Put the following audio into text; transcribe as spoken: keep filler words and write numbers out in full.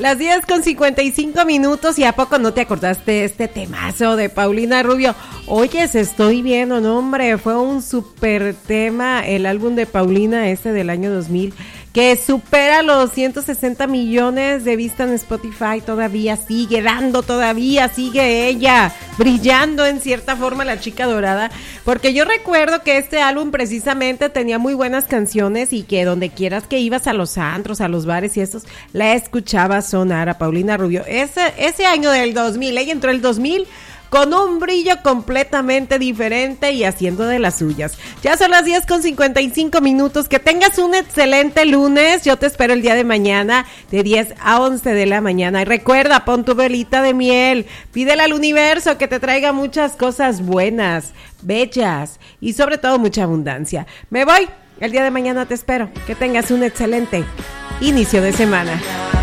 Las diez con cincuenta y cinco minutos, y ¿a poco no te acordaste de este temazo de Paulina Rubio? Oye, se estoy viendo, no hombre, fue un super tema el álbum de Paulina este del año dos mil, que supera los ciento sesenta millones de vistas en Spotify, todavía sigue dando, todavía sigue ella, brillando en cierta forma la chica dorada, porque yo recuerdo que este álbum precisamente tenía muy buenas canciones y que donde quieras que ibas a los antros, a los bares y esos, la escuchabas sonar a Paulina Rubio. Ese, ese año del dos mil, ella entró el dos mil con un brillo completamente diferente y haciendo de las suyas. Ya son las diez con cincuenta y cinco minutos. Que tengas un excelente lunes. Yo te espero el día de mañana de diez a once de la mañana. Y recuerda, pon tu velita de miel. Pídele al universo que te traiga muchas cosas buenas, bellas y sobre todo mucha abundancia. Me voy. El día de mañana te espero. Que tengas un excelente inicio de semana.